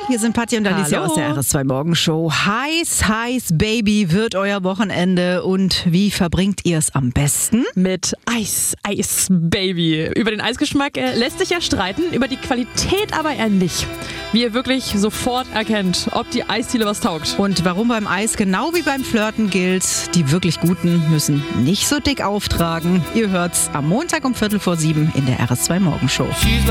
hier sind Patti und Alicia aus der RS2 Morgenshow. Heiß, Baby wird euer Wochenende. Und wie verbringt ihr es am besten? Mit Eis, Baby. Über den Eisgeschmack lässt sich ja streiten, über die Qualität aber eher nicht. Wie ihr wirklich sofort erkennt, ob die Eisdiele was taugt. Und warum beim Eis genau wie beim Flirten gilt, die wirklich Guten müssen nicht so dick auftragen. Ihr hört's am Montag um 6:45 in der RS2 Morgenshow.